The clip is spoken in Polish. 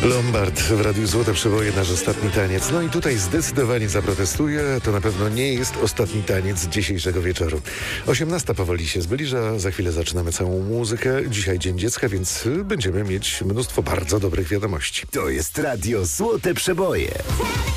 Lombard w Radiu Złote Przeboje, nasz ostatni taniec. No i tutaj zdecydowanie zaprotestuję. To na pewno nie jest ostatni taniec dzisiejszego wieczoru. 18 powoli się zbliża. Za chwilę zaczynamy całą muzykę. Dzisiaj Dzień Dziecka, więc będziemy mieć mnóstwo bardzo dobrych wiadomości. To jest Radio Złote Przeboje.